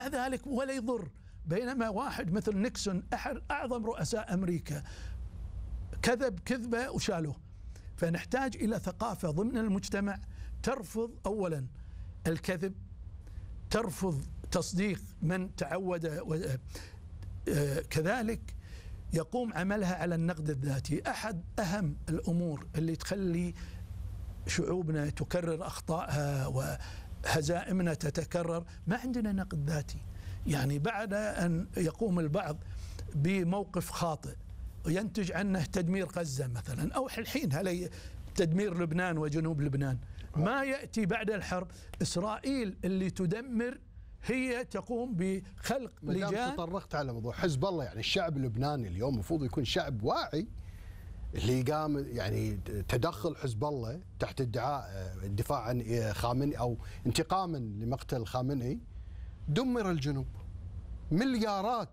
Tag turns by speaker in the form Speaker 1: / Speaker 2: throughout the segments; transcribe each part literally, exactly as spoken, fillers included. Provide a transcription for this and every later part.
Speaker 1: ذلك ولا يضر. بينما واحد مثل نيكسون أحد أعظم رؤساء أمريكا كذب كذبة وشالوه. فنحتاج إلى ثقافة ضمن المجتمع ترفض أولا الكذب، ترفض تصديق من تعود، كذلك يقوم عملها على النقد الذاتي. أحد أهم الأمور اللي تخلي شعوبنا تكرر أخطائها وهزائمنا تتكرر ما عندنا نقد ذاتي. يعني بعد أن يقوم البعض بموقف خاطئ وينتج عنه تدمير غزة مثلا، أو الحين هل تدمير لبنان وجنوب لبنان، ما يأتي بعد الحرب إسرائيل اللي تدمر هي تقوم بخلق لجان.
Speaker 2: تطرقت على موضوع حزب الله، يعني الشعب اللبناني اليوم المفروض يكون شعب واعي، اللي قام يعني تدخل حزب الله تحت ادعاء الدفاع عن خامنئي او انتقاما لمقتل خامنئي دمر الجنوب، مليارات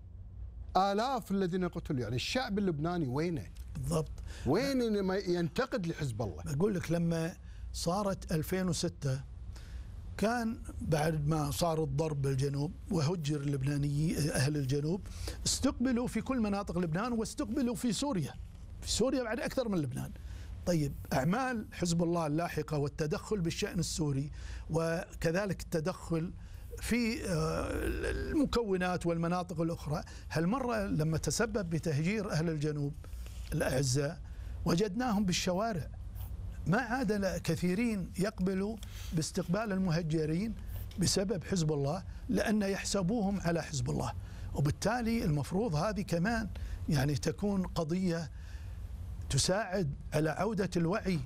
Speaker 2: آلاف الذين قتلوا. يعني الشعب اللبناني وينه؟
Speaker 1: بالضبط،
Speaker 2: وين لما ينتقد لحزب الله؟
Speaker 1: بقول لك لما صارت ألفين وستة كان بعد ما صار الضرب بالجنوب وهجر اللبنانيين أهل الجنوب استقبلوا في كل مناطق لبنان واستقبلوا في سوريا، في سوريا بعد أكثر من لبنان. طيب أعمال حزب الله اللاحقة والتدخل بالشأن السوري وكذلك التدخل في المكونات والمناطق الأخرى، هالمرة لما تسبب بتهجير أهل الجنوب الأعزاء وجدناهم بالشوارع، ما عاد كثيرين يقبلوا باستقبال المهجرين بسبب حزب الله لأن يحسبوهم على حزب الله. وبالتالي المفروض هذه كمان يعني تكون قضية تساعد على عودة الوعي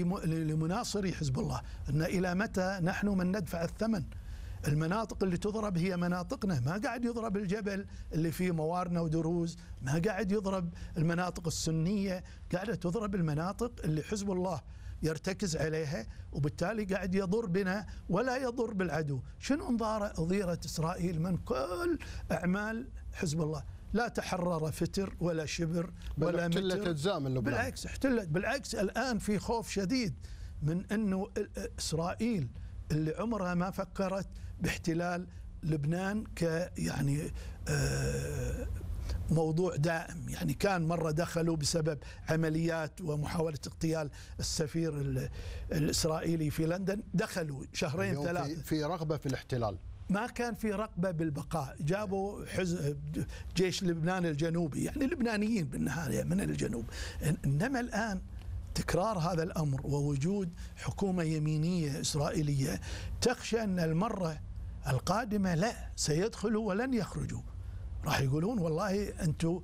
Speaker 1: لمناصري حزب الله، أن إلى متى نحن من ندفع الثمن؟ المناطق اللي تضرب هي مناطقنا، ما قاعد يضرب الجبل اللي فيه موارنة ودروز، ما قاعد يضرب المناطق السنية، قاعدة تضرب المناطق اللي حزب الله يرتكز عليها، وبالتالي قاعد يضر بنا ولا يضر بالعدو. شنو أضيرت إسرائيل من كل أعمال حزب الله؟ لا تحرر فتر ولا شبر ولا متر،
Speaker 2: احتلت أجزاء من لبنان،
Speaker 1: بالعكس احتلت. بالعكس الآن في خوف شديد من أنه إسرائيل اللي عمرها ما فكرت باحتلال لبنان ك يعني آه موضوع دائم، يعني كان مرة دخلوا بسبب عمليات ومحاولة اغتيال السفير الإسرائيلي في لندن، دخلوا شهرين ثلاثة،
Speaker 2: في رغبة في الاحتلال،
Speaker 1: ما كان في رغبة بالبقاء. جابوا حزب جيش لبنان الجنوبي، يعني لبنانيين بالنهاية من الجنوب. إنما الآن تكرار هذا الأمر ووجود حكومة يمينية إسرائيلية تخشى أن المرة القادمة لا سيدخلوا ولن يخرجوا، راح يقولون والله أنتم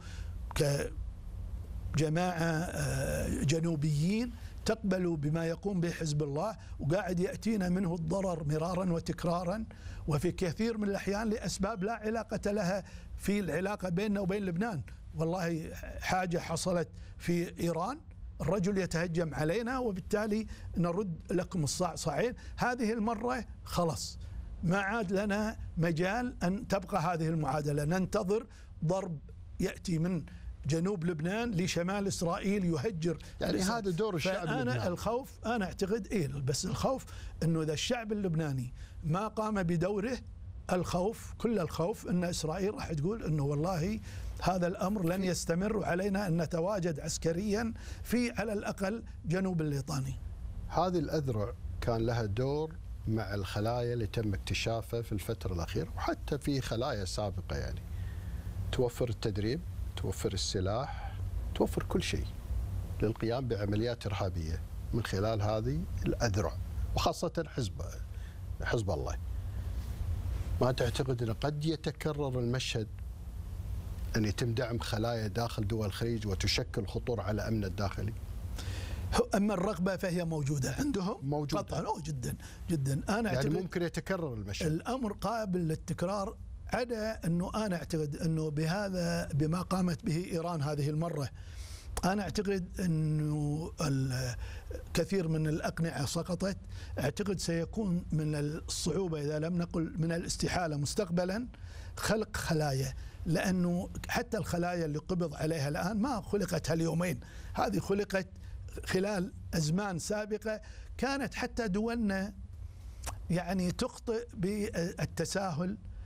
Speaker 1: كجماعة جنوبيين تقبلوا بما يقوم به حزب الله وقاعد يأتينا منه الضرر مرارا وتكرارا، وفي كثير من الأحيان لأسباب لا علاقة لها في العلاقة بيننا وبين لبنان. والله حاجة حصلت في إيران، الرجل يتهجم علينا وبالتالي نرد لكم الصعصعين. هذه المرة خلص ما عاد لنا مجال أن تبقى هذه المعادلة، ننتظر ضرب يأتي من جنوب لبنان لشمال إسرائيل يهجر.
Speaker 2: يعني هذا دور الشعب اللبناني.
Speaker 1: أنا الخوف أنا أعتقد إيه، بس الخوف أنه إذا الشعب اللبناني ما قام بدوره، الخوف كل الخوف أن إسرائيل راح تقول أنه والله هذا الأمر لن يستمر وعلينا أن نتواجد عسكريا في على الأقل جنوب الليطاني.
Speaker 2: هذه الأذرع كان لها دور مع الخلايا اللي تم اكتشافها في الفترة الأخيرة وحتى في خلايا سابقة، يعني توفر التدريب، توفر السلاح، توفر كل شيء للقيام بعمليات إرهابية من خلال هذه الأذرع، وخاصة حزب حزب الله. ما تعتقد أن قد يتكرر المشهد أن يتم دعم خلايا داخل دول الخليج وتشكل خطورة على أمن الداخلي؟
Speaker 1: أما الرغبة فهي موجودة عندهم
Speaker 2: موجودة
Speaker 1: قطعا، أو جدا جدا. أنا
Speaker 2: يعني ممكن يتكرر المشهد،
Speaker 1: الأمر قابل للتكرار، عدا أنه أنا أعتقد أنه بهذا بما قامت به إيران هذه المرة، أنا أعتقد أنه الكثير من الأقنعة سقطت. أعتقد سيكون من الصعوبة إذا لم نقل من الاستحالة مستقبلا خلق خلايا، لأنه حتى الخلايا اللي قبض عليها الآن ما خلقت هاليومين، هذه خلقت خلال أزمان سابقة. كانت حتى دولنا يعني تخطئ بالتساهل